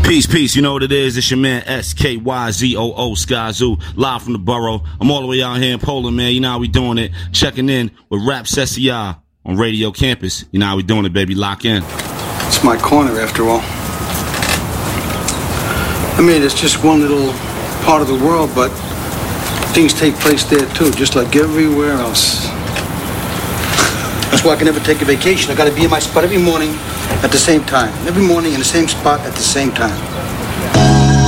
Peace, you know what it is. It's your man SKYZOO, Skyzoo, live from the borough. I'm all the way out here in Poland, man. You know how we doing it. Checking in with Rap Sessia on Radio Campus. You know how we doing it, baby. Lock in. It's my corner, after all. I mean, it's just one little part of the world, but things take place there, too, just like everywhere else. That's why I can never take a vacation. I got to be in my spot every morning at the same time. Every morning in the same spot at the same time.